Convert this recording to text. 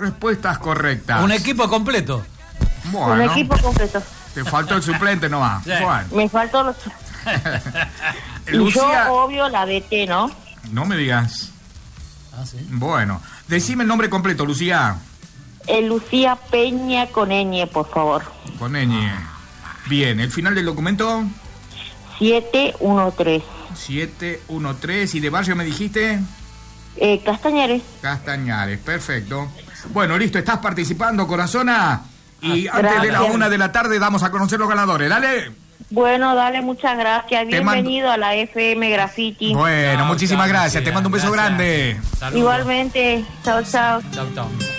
respuestas correctas. Un equipo completo. Bueno, Un equipo completo. te faltó el suplente nomás. Sí. Bueno. Me faltó los... Y Lucía, yo, obvio, la BT, ¿no? no me digas. Ah, sí. Bueno, decime el nombre completo, Lucía. Lucía Peña con ñ, por favor. Con ñ. Bien, el final del documento. 713. 713. ¿Y de barrio me dijiste? Castañares. Castañares, perfecto. Bueno, listo, estás participando, corazona. Y antes Gracias. de la 1 de la tarde damos a conocer los ganadores. Dale. Bueno, dale, muchas gracias. Te mando- Bienvenido a la FM Graffiti. Bueno, Chao, muchísimas chao, gracias. Lucía. Te mando un beso Gracias. grande. Saludos. Igualmente. Chao, chao. Chau, chau.